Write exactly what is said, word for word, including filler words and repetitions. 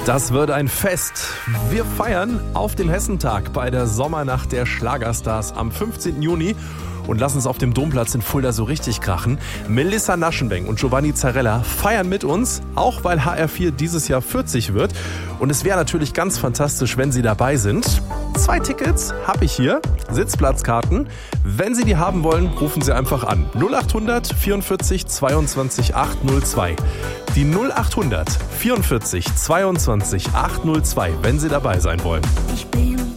Das wird ein Fest. Wir feiern auf dem Hessentag bei der Sommernacht der Schlagerstars am fünfzehnten Juni und lassen es auf dem Domplatz in Fulda so richtig krachen. Melissa Naschenweng und Giovanni Zarella feiern mit uns, auch weil H R vier dieses Jahr vierzig wird. Und es wäre natürlich ganz fantastisch, wenn Sie dabei sind. Zwei Tickets habe ich hier, Sitzplatzkarten. Wenn Sie die haben wollen, rufen Sie einfach an. null achthundert vierundvierzig zweiundzwanzig achthundertzwei. Die null achthundert vierundvierzig zweiundzwanzig achthundertzwei, wenn Sie dabei sein wollen. Ich bin